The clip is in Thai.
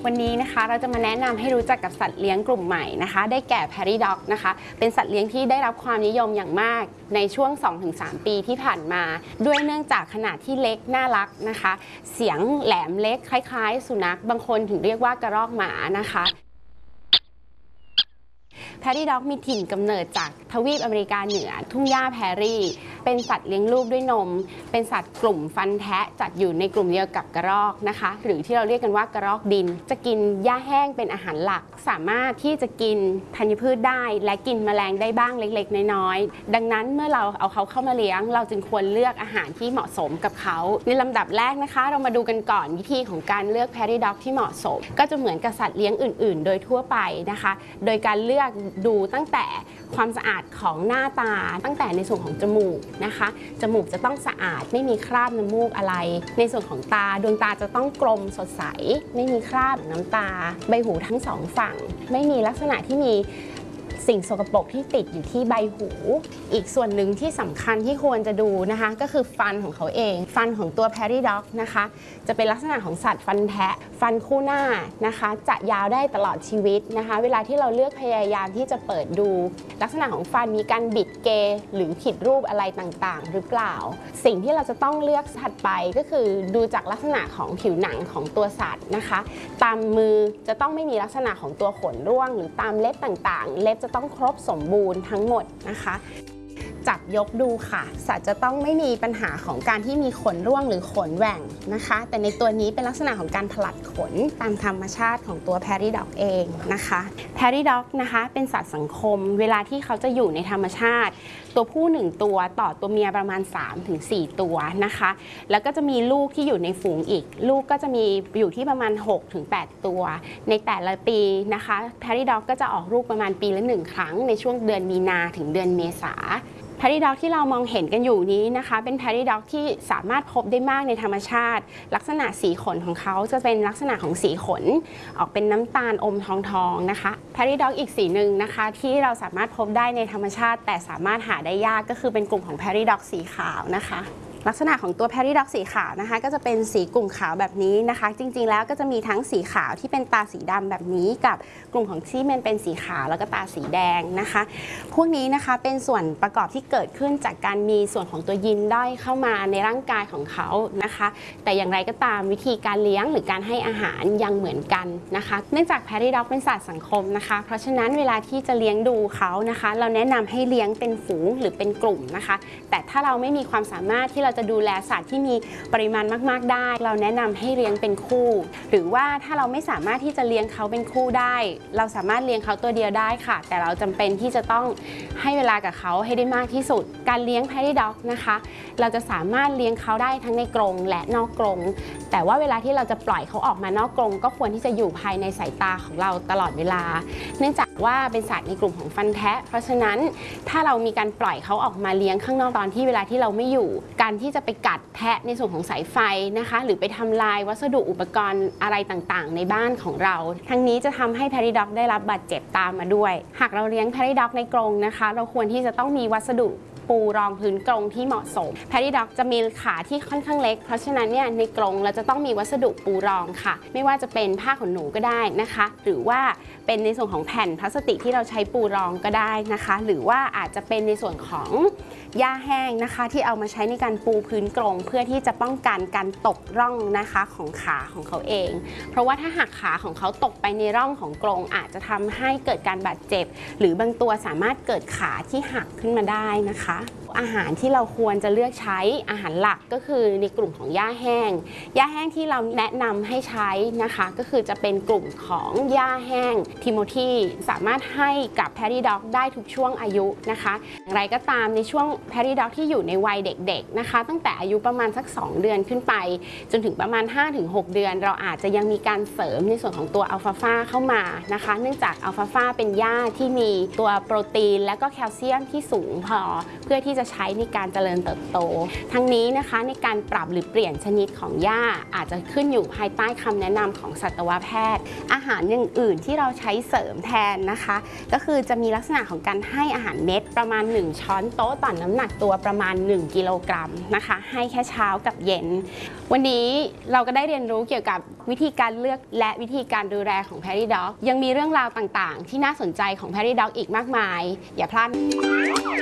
วันนี้นะคะเราจะมาแนะนำให้รู้จักกับสัตว์เลี้ยงกลุ่มใหม่นะคะได้แก่ Prairie Dog นะคะเป็นสัตว์เลี้ยงที่ได้รับความนิยมอย่างมากในช่วง 2-3 ปีที่ผ่านมาด้วยเนื่องจากขนาดที่เล็กน่ารักนะคะเสียงแหลมเล็กคล้ายๆสุนัขบางคนถึงเรียกว่ากระรอกหมานะคะPrairie Dog มีถิ่นกำเนิดจากทวีปอเมริกาเหนือทุ่งหญ้าแพรรี่เป็นสัตว์เลี้ยงลูกด้วยนมเป็นสัตว์กลุ่มฟันแทะจัดอยู่ในกลุ่มเดียวกับกระรอกนะคะหรือที่เราเรียกกันว่ากระรอกดินจะกินหญ้าแห้งเป็นอาหารหลักสามารถที่จะกินธัญพืชได้และกินแมลงได้บ้างเล็กๆน้อยๆดังนั้นเมื่อเราเอาเขาเข้ามาเลี้ยงเราจึงควรเลือกอาหารที่เหมาะสมกับเขาในลำดับแรกนะคะเรามาดูกันก่อนวิธีของการเลือก Prairie Dog ที่เหมาะสมก็จะเหมือนกับสัตว์เลี้ยงอื่นๆโดยทั่วไปนะคะโดยการเลือกดูตั้งแต่ความสะอาดของหน้าตาตั้งแต่ในส่วนของจมูกนะคะจมูกจะต้องสะอาดไม่มีคราบน้ำมูกอะไรในส่วนของตาดวงตาจะต้องกลมสดใสไม่มีคราบน้ำตาใบหูทั้งสองฝั่งไม่มีลักษณะที่มีสิ่งสกปรกที่ติดอยู่ที่ใบหูอีกส่วนหนึ่งที่สำคัญที่ควรจะดูนะคะก็คือฟันของเขาเองฟันของตัว Prairie Dog นะคะจะเป็นลักษณะของสัตว์ฟันแทะฟันคู่หน้านะคะจะยาวได้ตลอดชีวิตนะคะเวลาที่เราเลือกพยายามที่จะเปิดดูลักษณะของฟันมีการบิดเกยหรือผิดรูปอะไรต่างๆหรือเปล่าสิ่งที่เราจะต้องเลือกถัดไปก็คือดูจากลักษณะของผิวหนังของตัวสัตว์นะคะตามมือจะต้องไม่มีลักษณะของตัวขนร่วงหรือตามเล็บต่างๆเล็บจะต้องครบสมบูรณ์ทั้งหมดนะคะจับยกดูค่ะสัตว์จะต้องไม่มีปัญหาของการที่มีขนร่วงหรือขนแหว่งนะคะแต่ในตัวนี้เป็นลักษณะของการผลัดขนตามธรรมชาติของตัว Prairie Dog เองนะคะ Prairie Dog นะคะเป็นสัตว์สังคมเวลาที่เขาจะอยู่ในธรรมชาติตัวผู้1ตัวต่อตัวเมียประมาณ 3-4 ตัวนะคะแล้วก็จะมีลูกที่อยู่ในฝูงอีกลูกก็จะมีอยู่ที่ประมาณ 6-8 ตัวในแต่ละปีนะคะ Prairie Dog ก็จะออกลูกประมาณปีละ1 ครั้งในช่วงเดือนมีนาถึงเดือนเมษาPrairie Dog ที่เรามองเห็นกันอยู่นี้นะคะเป็น Prairie Dog ที่สามารถพบได้มากในธรรมชาติลักษณะสีขนของเขาจะเป็นลักษณะของสีขนออกเป็นน้ำตาลอมทองนะคะ Prairie Dog อีกสีหนึ่งนะคะที่เราสามารถพบได้ในธรรมชาติแต่สามารถหาได้ยากก็คือเป็นกลุ่มของ Prairie Dog สีขาวนะคะลักษณะของตัว Prairie Dog สีขาวนะคะก็จะเป็นสีกลุ่มขาวแบบนี้นะคะจริงๆแล้วก็จะมีทั้งสีขาวที่เป็นตาสีดำแบบนี้กับกลุ่มของที่มันเป็นสีขาวแล้วก็ตาสีแดงนะคะพวกนี้นะคะเป็นส่วนประกอบที่เกิดขึ้นจากการมีส่วนของตัวยีนด้อยเข้ามาในร่างกายของเขานะคะแต่อย่างไรก็ตามวิธีการเลี้ยงหรือการให้อาหารยังเหมือนกันนะคะเนื่องจาก Prairie Dog เป็นสัตว์สังคมนะคะเพราะฉะนั้นเวลาที่จะเลี้ยงดูเขานะคะเราแนะนำให้เลี้ยงเป็นฝูงหรือเป็นกลุ่มนะคะแต่ถ้าเราไม่มีความสามารถที่เราจะดูแลสัตว์ที่มีปริมาณมากๆได้เราแนะนำให้เลี้ยงเป็นคู่หรือว่าถ้าเราไม่สามารถที่จะเลี้ยงเขาเป็นคู่ได้เราสามารถเลี้ยงเขาตัวเดียวได้ค่ะแต่เราจำเป็นที่จะต้องให้เวลากับเขาให้ได้มากที่สุดการเลี้ยง Prairie Dog นะคะเราจะสามารถเลี้ยงเขาได้ทั้งในกรงและนอกกรงแต่ว่าเวลาที่เราจะปล่อยเขาออกมานอกกรงก็ควรที่จะอยู่ภายในสายตาของเราตลอดเวลาเนื่องจากว่าเป็นสัตว์ในกลุ่มของฟันแทะเพราะฉะนั้นถ้าเรามีการปล่อยเขาออกมาเลี้ยงข้างนอกตอนที่เวลาที่เราไม่อยู่การที่จะไปกัดแทะในส่วนของสายไฟนะคะหรือไปทำลายวัสดุอุปกรณ์อะไรต่างๆในบ้านของเราทั้งนี้จะทำให้ Prairie Dog ได้รับบาดเจ็บตามมาด้วยหากเราเลี้ยง Prairie Dog ในกรงนะคะเราควรที่จะต้องมีวัสดุปูรองพื้นกรงที่เหมาะสม Prairie Dog จะมีขาที่ค่อนข้างเล็กเพราะฉะนั้นเนี่ยในกรงเราจะต้องมีวัสดุปูรองค่ะไม่ว่าจะเป็นผ้าขนหนูก็ได้นะคะหรือว่าเป็นในส่วนของแผ่นพลาสติกที่เราใช้ปูรองก็ได้นะคะหรือว่าอาจจะเป็นในส่วนของหญ้าแห้งนะคะที่เอามาใช้ในการปูพื้นกรงเพื่อที่จะป้องกันการตกร่องนะคะของขาของเขาเองเพราะว่าถ้าหากขาของเขาตกไปในร่องของกรงอาจจะทำให้เกิดการบาดเจ็บหรือบางตัวสามารถเกิดขาที่หักขึ้นมาได้นะคะอาหารที่เราควรจะเลือกใช้อาหารหลักก็คือในกลุ่มของหญ้าแห้งหญ้าแห้งที่เราแนะนำให้ใช้นะคะก็คือจะเป็นกลุ่มของหญ้าแห้งทิโมธีสามารถให้กับ Prairie Dog ได้ทุกช่วงอายุนะคะอย่างไรก็ตามในช่วง Prairie Dog ที่อยู่ในวัยเด็กๆนะคะตั้งแต่อายุประมาณสัก2 เดือนขึ้นไปจนถึงประมาณ 5-6 เดือนเราอาจจะยังมีการเสริมในส่วนของตัวอัลฟาฟาเข้ามานะคะเนื่องจากอัลฟาฟาเป็นหญ้าที่มีตัวโปรตีนและก็แคลเซียมที่สูงพอเพื่อที่จะใช้ในการเจริญเติบโตทั้งนี้นะคะในการปรับหรือเปลี่ยนชนิดของหญ้าอาจจะขึ้นอยู่ภายใต้คำแนะนำของสัตวแพทย์อาหารอย่างอื่นที่เราใช้เสริมแทนนะคะก็คือจะมีลักษณะของการให้อาหารเม็ดประมาณ1ช้อนโต๊ะต่อน้ำหนักตัวประมาณ1กิโลกรัมนะคะให้แค่เช้ากับเย็นวันนี้เราก็ได้เรียนรู้เกี่ยวกับวิธีการเลือกและวิธีการดูแลของ Prairie Dog ยังมีเรื่องราวต่างๆที่น่าสนใจของ Prairie Dog อีกมากมายอย่าพลาด